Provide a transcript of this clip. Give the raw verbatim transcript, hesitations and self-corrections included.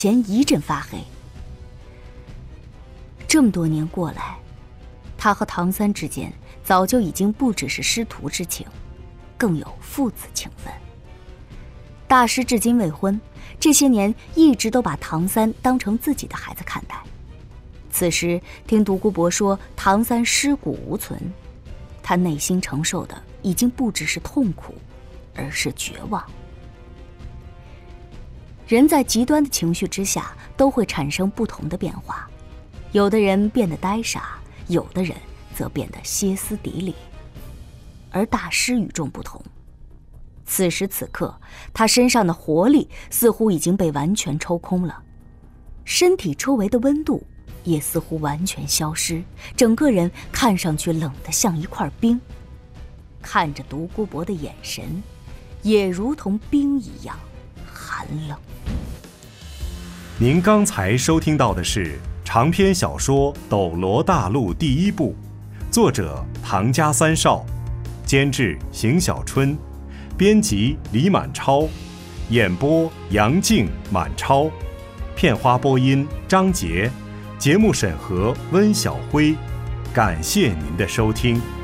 前一阵发黑。这么多年过来，他和唐三之间早就已经不只是师徒之情，更有父子情分。大师至今未婚，这些年一直都把唐三当成自己的孩子看待。此时听独孤博说唐三尸骨无存，他内心承受的已经不只是痛苦，而是绝望。人在极端的情绪之下都会产生不同的变化，有的人变得呆傻，有的人则变得歇斯底里。而大师与众不同，此时此刻他身上的活力似乎已经被完全抽空了，身体周围的温度也似乎完全消失，整个人看上去冷得像一块冰，看着独孤博的眼神也如同冰一样寒冷。 您刚才收听到的是长篇小说《斗罗大陆》第一部，作者唐家三少，监制邢小春，编辑李满超，演播杨静、满超，片花播音张杰，节目审核温小辉。感谢您的收听。